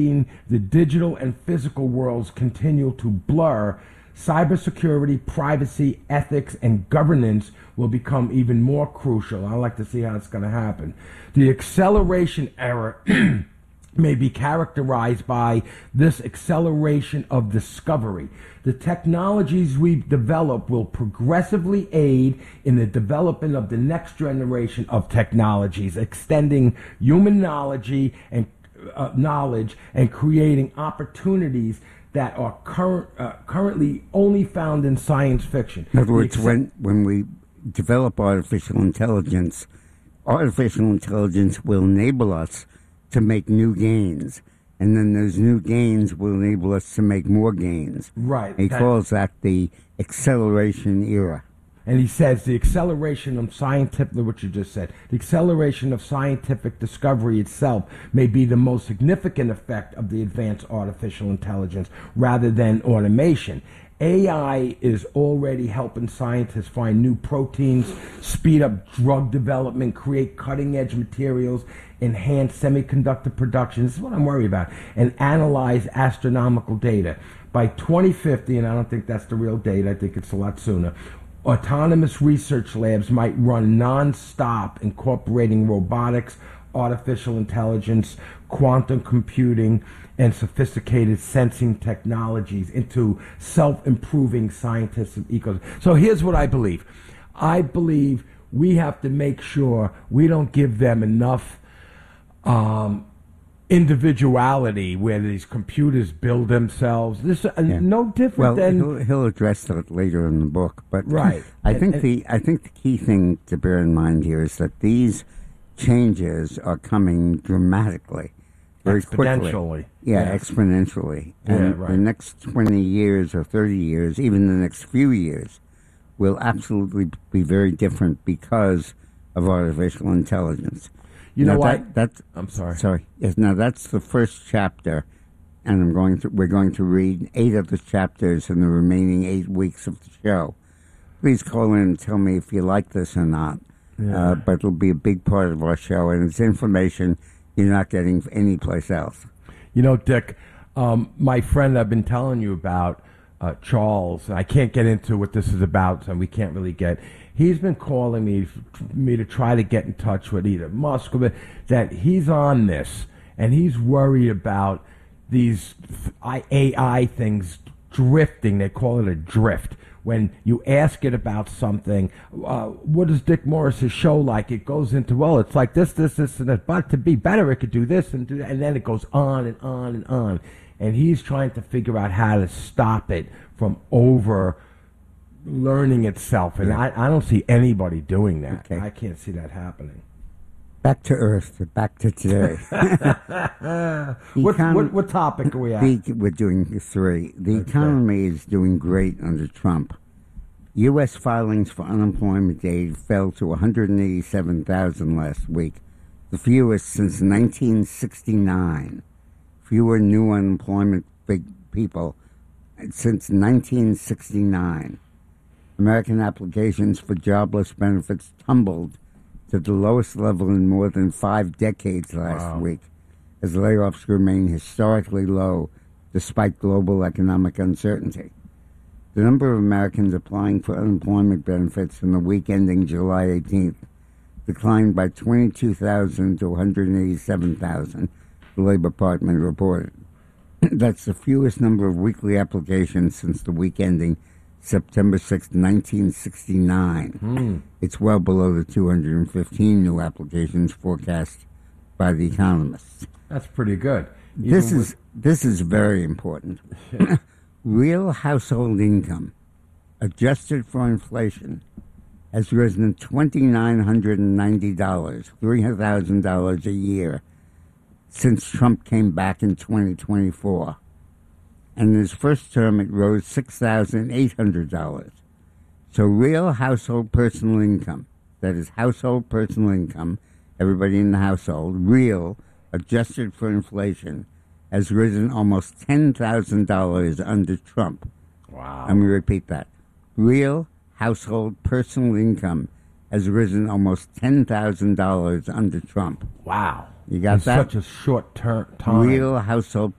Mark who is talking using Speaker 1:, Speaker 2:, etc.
Speaker 1: the digital and physical worlds continue to blur, cybersecurity, privacy, ethics, and governance will become even more crucial. I like to see how it's going to happen. The acceleration era may be characterized by this acceleration of discovery. The technologies we develop will progressively aid in the development of the next generation of technologies, extending human knowledge and creating opportunities that are currently only found in science fiction.
Speaker 2: In other words, when we develop artificial intelligence will enable us to make new gains, and then those new gains will enable us to make more gains.
Speaker 1: Right.
Speaker 2: He calls that the acceleration era.
Speaker 1: And he says the acceleration of scientific, what you just said, the acceleration of scientific discovery itself may be the most significant effect of the advanced artificial intelligence rather than automation. AI is already helping scientists find new proteins, speed up drug development, create cutting-edge materials, enhance semiconductor production. This is what I'm worried about. And analyze astronomical data. By 2050, and I don't think that's the real date, I think it's a lot sooner, autonomous research labs might run non-stop, incorporating robotics, artificial intelligence, quantum computing, and sophisticated sensing technologies into self-improving scientific ecosystems. So here's what I believe. I believe we have to make sure we don't give them enough individuality where these computers build themselves. This no different than
Speaker 2: he'll address that later in the book. But
Speaker 1: right.
Speaker 2: I think the key thing to bear in mind here is that these changes are coming dramatically, very
Speaker 1: exponentially.
Speaker 2: Quickly. Exponentially. And the next 20 years or 30 years, even the next few years, will absolutely be very different because of artificial intelligence.
Speaker 1: You know what?
Speaker 2: I'm sorry.
Speaker 1: Sorry.
Speaker 2: Yes. Now that's the first chapter, and we're going to read 8 of the chapters in the remaining 8 weeks of the show. Please call in and tell me if you like this or not. Yeah. But it'll be a big part of our show, and it's information you're not getting anyplace else.
Speaker 1: You know, Dick, my friend I've been telling you about, Charles, I can't get into what this is about, so we can't really get. He's been calling me to try to get in touch with either Musk or that he's on this, and he's worried about these AI things drifting. They call it a drift. When you ask it about something, what is Dick Morris's show like? It goes into, well, it's like this, and that. But to be better, it could do this and do that. And then it goes on and on and on. And he's trying to figure out how to stop it from over learning itself. And I don't see anybody doing that. Okay. I can't see that happening.
Speaker 2: Back to Earth, back to today.
Speaker 1: What topic are we at?
Speaker 2: We're doing 3. The economy is doing great under Trump. U.S. filings for unemployment aid fell to 187,000 last week, the fewest since 1969. Fewer new unemployment people since 1969. American applications for jobless benefits tumbled to the lowest level in more than 5 decades last week, as layoffs remain historically low despite global economic uncertainty. The number of Americans applying for unemployment benefits in the week ending July 18th declined by 22,000 to 187,000, the Labor Department reported. That's the fewest number of weekly applications since the week ending September 6, 1969. It's well below the 215 new applications forecast by the economists.
Speaker 1: That's pretty good.
Speaker 2: This is very important. Real household income, adjusted for inflation, has risen $2,990, $300,000 a year, since Trump came back in 2024. And in his first term, it rose $6,800. So real household personal income, that is household personal income, everybody in the household, real, adjusted for inflation, has risen almost $10,000 under Trump.
Speaker 1: Wow.
Speaker 2: Let me repeat that. Real household personal income has risen almost $10,000 under Trump.
Speaker 1: Wow.
Speaker 2: You got
Speaker 1: in
Speaker 2: that?
Speaker 1: such a short time.
Speaker 2: Real household